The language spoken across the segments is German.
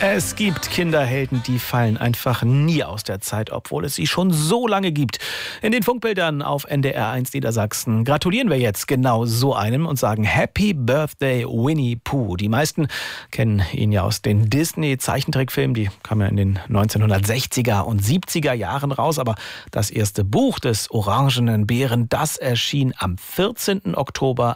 Es gibt Kinderhelden, die fallen einfach nie aus der Zeit, obwohl es sie schon so lange gibt. In den Funkbildern auf NDR1 Niedersachsen gratulieren wir jetzt genau so einem und sagen Happy Birthday Winnie Pooh. Die meisten kennen ihn ja aus den Disney-Zeichentrickfilmen, die kamen ja in den 1960er und 70er Jahren raus. Aber das erste Buch des Orangenen Bären, das erschien am 14. Oktober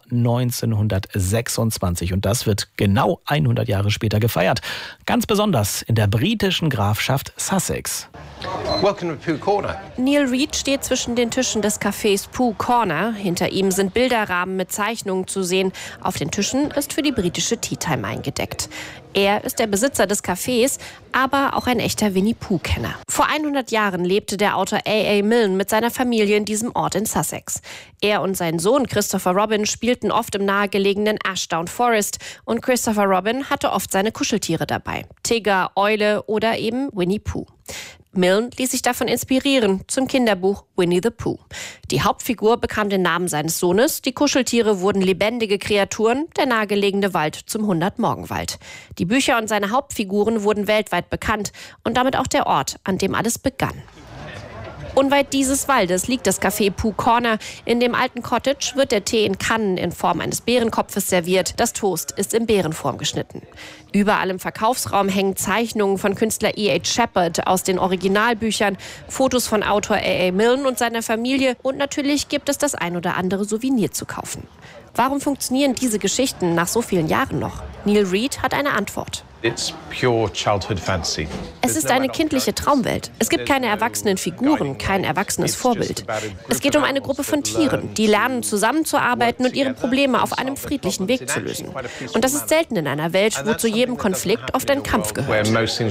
1926 und das wird genau 100 Jahre später gefeiert. Ganz besonders in der britischen Grafschaft Sussex. Welcome to Pooh Corner. Neil Reed steht zwischen den Tischen des Cafés Pooh Corner. Hinter ihm sind Bilderrahmen mit Zeichnungen zu sehen. Auf den Tischen ist für die britische Tea Time eingedeckt. Er ist der Besitzer des Cafés, aber auch ein echter Winnie-Pooh-Kenner. Vor 100 Jahren lebte der Autor A.A. Milne mit seiner Familie in diesem Ort in Sussex. Er und sein Sohn Christopher Robin spielten oft im nahegelegenen Ashdown Forest und Christopher Robin hatte oft seine Kuscheltiere dabei. Tigger, Eule oder eben Winnie Pooh. Milne ließ sich davon inspirieren zum Kinderbuch Winnie the Pooh. Die Hauptfigur bekam den Namen seines Sohnes, die Kuscheltiere wurden lebendige Kreaturen, der nahegelegene Wald zum 100-Morgenwald. Die Bücher und seine Hauptfiguren wurden weltweit bekannt und damit auch der Ort, an dem alles begann. Unweit dieses Waldes liegt das Café Pooh Corner. In dem alten Cottage wird der Tee in Kannen in Form eines Bärenkopfes serviert. Das Toast ist in Bärenform geschnitten. Überall im Verkaufsraum hängen Zeichnungen von Künstler E.H. Shepard aus den Originalbüchern, Fotos von Autor A.A. Milne und seiner Familie und natürlich gibt es das ein oder andere Souvenir zu kaufen. Warum funktionieren diese Geschichten nach so vielen Jahren noch? Neil Reed hat eine Antwort. It's pure childhood fantasy. Es ist eine kindliche Traumwelt. Es gibt keine erwachsenen Figuren, kein erwachsenes Vorbild. Es geht um eine Gruppe von Tieren, die lernen zusammenzuarbeiten und ihre Probleme auf einem friedlichen Weg zu lösen. Und das ist selten in einer Welt, wo zu jedem Konflikt oft ein Kampf gehört.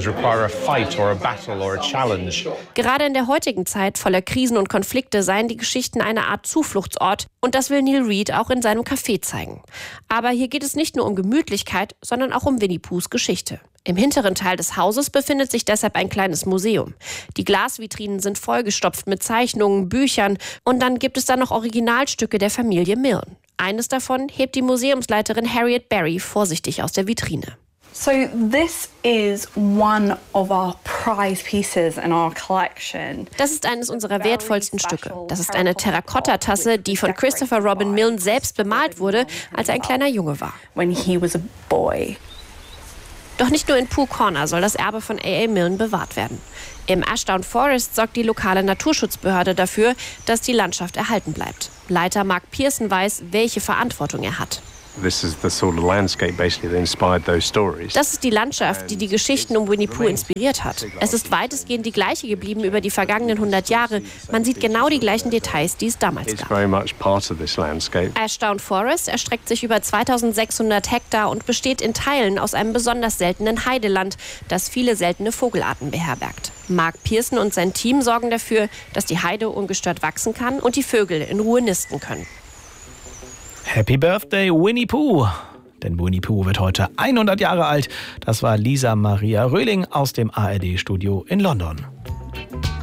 Gerade in der heutigen Zeit voller Krisen und Konflikte seien die Geschichten eine Art Zufluchtsort und das will Neil Reed auch in seinem Café zeigen. Aber hier geht es nicht nur um Gemütlichkeit, sondern auch um Winnie Poohs Geschichte. Im hinteren Teil des Hauses befindet sich deshalb ein kleines Museum. Die Glasvitrinen sind vollgestopft mit Zeichnungen, Büchern und dann gibt es da noch Originalstücke der Familie Milne. Eines davon hebt die Museumsleiterin Harriet Berry vorsichtig aus der Vitrine. So this is one of our prize pieces in our collection. Das ist eines unserer wertvollsten Stücke. Das ist eine Terrakotta-Tasse, die von Christopher Robin Milne selbst bemalt wurde, als er ein kleiner Junge war. When he was a boy. Doch nicht nur in Pooh Corner soll das Erbe von A.A. Milne bewahrt werden. Im Ashdown Forest sorgt die lokale Naturschutzbehörde dafür, dass die Landschaft erhalten bleibt. Leiter Mark Pearson weiß, welche Verantwortung er hat. Das ist die Landschaft, die die Geschichten um Winnie Pooh inspiriert hat. Es ist weitestgehend die gleiche geblieben über die vergangenen 100 Jahre. Man sieht genau die gleichen Details, die es damals gab. Ashdown Forest erstreckt sich über 2600 Hektar und besteht in Teilen aus einem besonders seltenen Heideland, das viele seltene Vogelarten beherbergt. Mark Pearson und sein Team sorgen dafür, dass die Heide ungestört wachsen kann und die Vögel in Ruhe nisten können. Happy Birthday Winnie Pooh! Denn Winnie Pooh wird heute 100 Jahre alt. Das war Lisa Maria Röhling aus dem ARD-Studio in London.